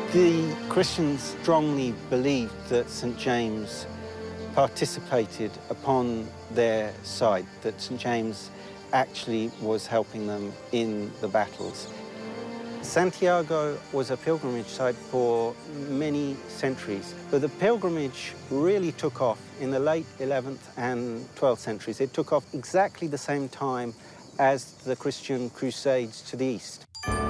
The Christians strongly believed that St. James participated upon their side, that St. James actually was helping them in the battles. Santiago was a pilgrimage site for many centuries, but the pilgrimage really took off in the late 11th and 12th centuries. It took off exactly the same time as the Christian Crusades to the east.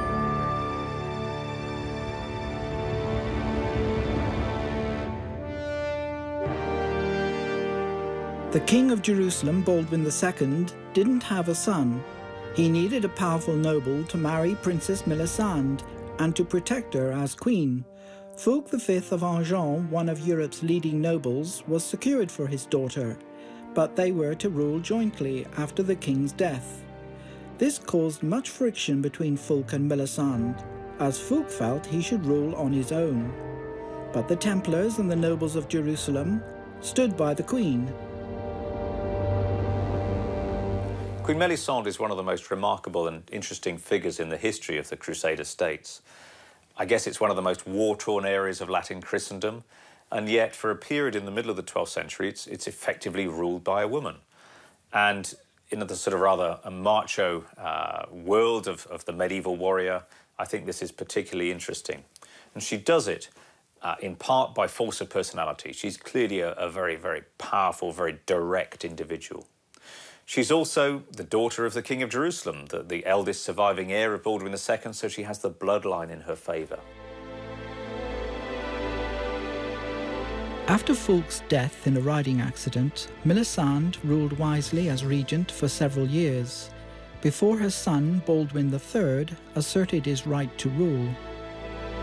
The King of Jerusalem, Baldwin II, didn't have a son. He needed a powerful noble to marry Princess Melisande and to protect her as queen. Fulk V of Anjou, one of Europe's leading nobles, was secured for his daughter, but they were to rule jointly after the king's death. This caused much friction between Fulk and Melisande, as Fulk felt he should rule on his own. But the Templars and the nobles of Jerusalem stood by the queen. Queen Melisande is one of the most remarkable and interesting figures in the history of the Crusader states. I guess it's one of the most war-torn areas of Latin Christendom, and yet for a period in the middle of the 12th century, it's effectively ruled by a woman. And in the sort of rather a macho world of the medieval warrior, I think this is particularly interesting. And she does it in part by force of personality. She's clearly a very, very powerful, very direct individual. She's also the daughter of the King of Jerusalem, the eldest surviving heir of Baldwin II, so she has the bloodline in her favour. After Fulk's death in a riding accident, Melisande ruled wisely as regent for several years, before her son, Baldwin III, asserted his right to rule.